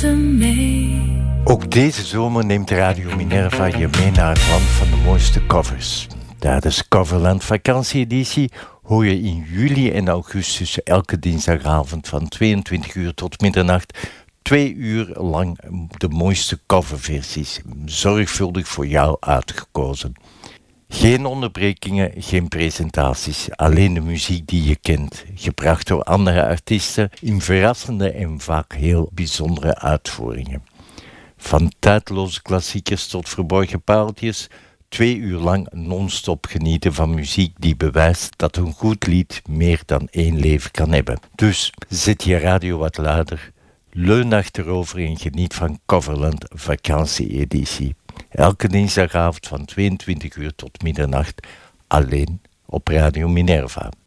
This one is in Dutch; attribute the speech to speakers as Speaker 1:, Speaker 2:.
Speaker 1: Ook deze zomer neemt Radio Minerva je mee naar het land van de mooiste covers. Tijdens Coverland vakantieeditie hoor je in juli en augustus elke dinsdagavond van 22 uur tot middernacht 2 uur lang de mooiste coverversies, zorgvuldig voor jou uitgekozen. Geen onderbrekingen, geen presentaties, alleen de muziek die je kent, gebracht door andere artiesten in verrassende en vaak heel bijzondere uitvoeringen. Van tijdloze klassiekers tot verborgen pareltjes, 2 uur lang non-stop genieten van muziek die bewijst dat een goed lied meer dan 1 leven kan hebben. Dus zet je radio wat luider, leun achterover en geniet van Coverland vakantieeditie. Elke dinsdagavond van 22 uur tot middernacht, alleen op Radio Minerva.